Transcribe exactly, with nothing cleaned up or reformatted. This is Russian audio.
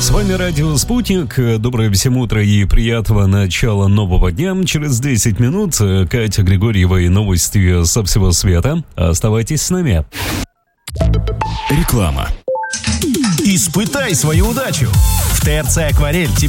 С вами Радио Спутник. Доброе всем утро и приятного начала нового дня. Через десять минут Катя Григорьева и новости со всего света. Оставайтесь с нами. Реклама. Испытай свою удачу. В ТРЦ «Акварель» тебе